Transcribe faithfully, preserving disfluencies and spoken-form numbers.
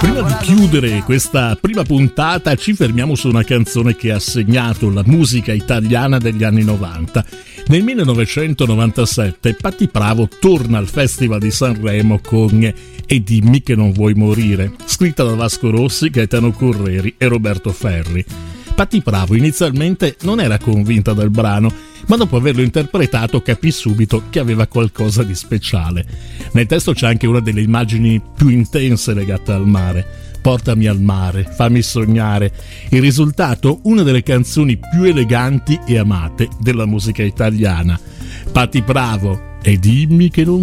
Prima di chiudere questa prima puntata ci fermiamo su una canzone che ha segnato la musica italiana degli anni novanta. Nel millenovecentonovantasette Patti Pravo torna al Festival di Sanremo con E dimmi che non vuoi morire, scritta da Vasco Rossi, Gaetano Correri e Roberto Ferri. Patti Pravo inizialmente non era convinta del brano, ma dopo averlo interpretato capì subito che aveva qualcosa di speciale. Nel testo c'è anche una delle immagini più intense legate al mare. Portami al mare, fammi sognare. Il risultato? Una delle canzoni più eleganti e amate della musica italiana. Patti Pravo, e dimmi che non